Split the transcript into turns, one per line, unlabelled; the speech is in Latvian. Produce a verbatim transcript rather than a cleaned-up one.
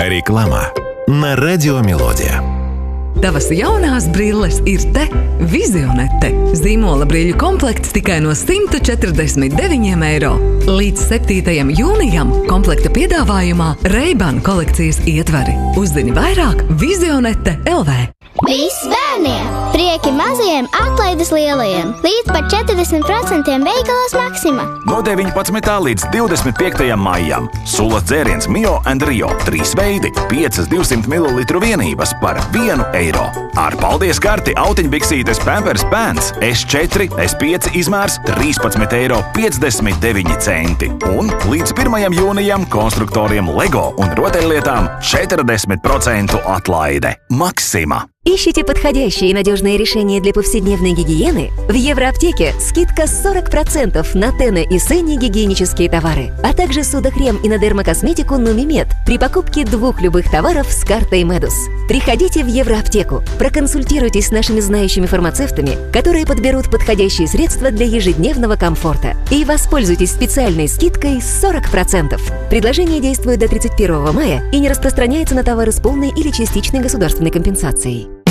Reklama на Радио Мелодия.
Tavas jaunās brilles ir te, Vizionete. Zīmola brīļu komplekts tikai no simt četrdesmit deviņiem eiro. Līdz septītajam jūnijam komplekta piedāvājumā Ray-Ban kolekcijas ietveri. Uzzini vairāk Vizionete L V.
Viss bērniem! Prieki mazajiem, atlaides lielajiem! Līdz pat četrdesmit procentiem veikalos Maksima!
No deviņpadsmitā līdz divdesmit piektajam maijam. Sulas dzēriens Mio and Rio. Trīs veidi, piecas divsimt mililitru vienības par vienu eiro. Ar paldies karti autiņbiksītes Pampers Pants S četri, S pieci izmērs trīspadsmit eiro piecdesmit deviņi centi. Un līdz pirmajam jūnijam konstruktoriem Lego un rotaļlietām četrdesmit procentu atlaide. Maksima!
Ищите подходящие и надежные решения для повседневной гигиены? В Евроаптеке скидка сорок процентов на Тене и Сенни гигиенические товары, а также Судохрем и на дермокосметику Нумимед при покупке двух любых товаров с картой Медус. Приходите в Евроаптеку, проконсультируйтесь с нашими знающими фармацевтами, которые подберут подходящие средства для ежедневного комфорта, и воспользуйтесь специальной скидкой сорок процентов. Предложение действует до тридцать первого мая и не распространяется на товары с полной или частичной государственной компенсацией.